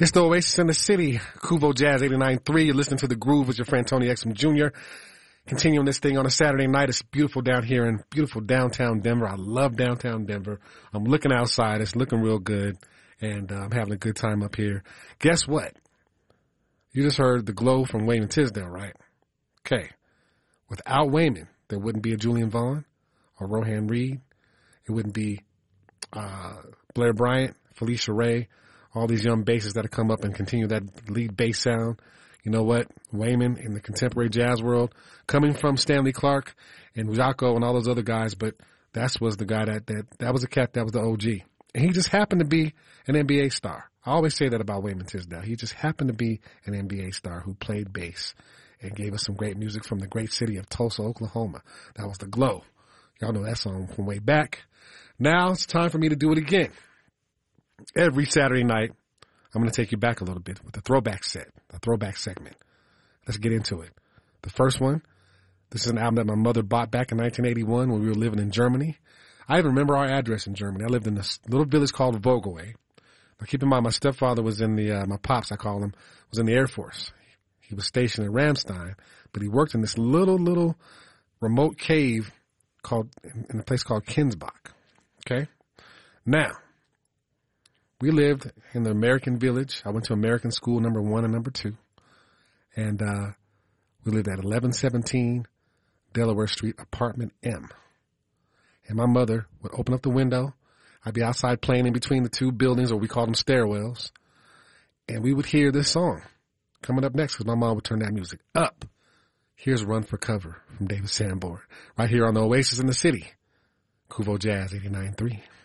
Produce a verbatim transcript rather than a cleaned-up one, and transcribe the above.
It's the Oasis in the City, Kuvo Jazz eighty-nine point three. You're listening to The Groove with your friend Tony Exum Junior Continuing this thing on a Saturday night. It's beautiful down here in beautiful downtown Denver. I love downtown Denver. I'm looking outside. It's looking real good, and uh, I'm having a good time up here. Guess what? You just heard The Glow from Wayman Tisdale, right? Okay. Without Wayman, there wouldn't be a Julian Vaughn or Rohan Reed. It wouldn't be uh, Blair Bryant, Felicia Ray, all these young bassists that have come up and continue that lead bass sound. You know what? Wayman in the contemporary jazz world, coming from Stanley Clarke and Jaco and all those other guys, but that was the guy that, that, that was the cat, that was the O G. And he just happened to be an N B A star. I always say that about Wayman Tisdale. He just happened to be an N B A star who played bass and gave us some great music from the great city of Tulsa, Oklahoma. That was The Glow. Y'all know that song from way back. Now it's time for me to do it again. Every Saturday night, I'm going to take you back a little bit with the throwback set, the throwback segment. Let's get into it. The first one, this is an album that my mother bought back in nineteen eighty-one when we were living in Germany. I even remember our address in Germany. I lived in this little village called Vogelsee. Now, keep in mind, my stepfather was in the, uh, my pops, I call him, was in the Air Force. He was stationed in Ramstein, but he worked in this little, little remote cave called, in a place called Kinsbach. Okay? Now, we lived in the American Village. I went to American School number one and number two. And uh, we lived at eleven seventeen Delaware Street, apartment M. And my mother would open up the window. I'd be outside playing in between the two buildings, or we called them stairwells. And we would hear this song coming up next because my mom would turn that music up. Here's Run for Cover from David Sanborn right here on the Oasis in the City. Kuvo Jazz eighty-nine point three.